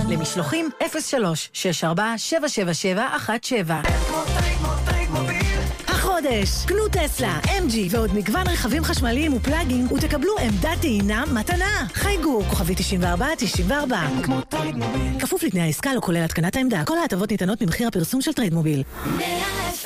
למשלוחים 03-64-77717. החודש, קנו טסלה, MG ועוד מגוון רכבים חשמליים ופלאגים ותקבלו עמדת טעינה מתנה. חייגו, כוכבי 9494. כפוף לתנאי העסקה לא כולל התקנת העמדה. כל ההטבות ניתנות ממחיר הפרסום של טריידמוביל.